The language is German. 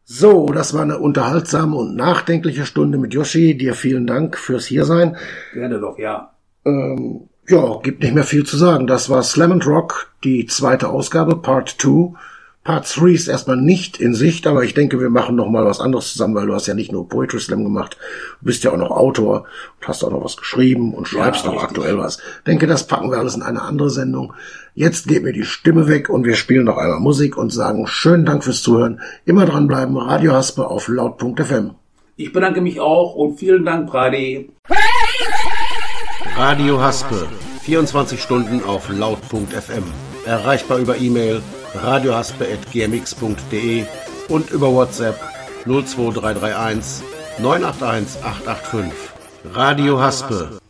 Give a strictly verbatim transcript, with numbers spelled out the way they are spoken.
So, das war eine unterhaltsame und nachdenkliche Stunde mit Yoshi. Dir vielen Dank fürs Hiersein. Gerne doch, ja. Ähm, ja, gibt nicht mehr viel zu sagen. Das war Slam and Rock, die zweite Ausgabe, Part zwei. Part drei ist erstmal nicht in Sicht, aber ich denke, wir machen noch mal was anderes zusammen, weil du hast ja nicht nur Poetry Slam gemacht, du bist ja auch noch Autor und hast auch noch was geschrieben und schreibst ja, auch aktuell was. Ich denke, das packen wir alles in eine andere Sendung. Jetzt geht mir die Stimme weg und wir spielen noch einmal Musik und sagen schönen Dank fürs Zuhören. Immer dranbleiben, Radio Haspe auf laut Punkt f m. Ich bedanke mich auch und vielen Dank, Brady. Radio Haspe, vierundzwanzig Stunden auf laut Punkt f m. Erreichbar über E-Mail radiohaspe at g m x punkt d e und über WhatsApp null zwei drei drei eins neun acht eins acht acht fünf. Radio Haspe.